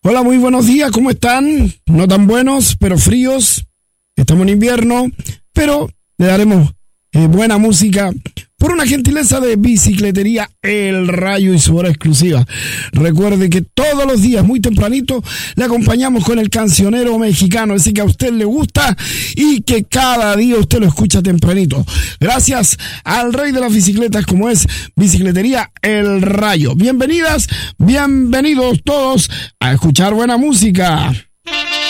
Hola, muy buenos días, ¿cómo están? No tan buenos, pero fríos. Estamos en invierno, pero le daremos buena música por una gentileza de Bicicletería El Rayo y su hora exclusiva. Recuerde que todos los días, muy tempranito, le acompañamos con el cancionero mexicano, así que a usted le gusta y que cada día usted lo escucha tempranito. Gracias al rey de las bicicletas, como es Bicicletería El Rayo. Bienvenidas, bienvenidos todos a escuchar buena música.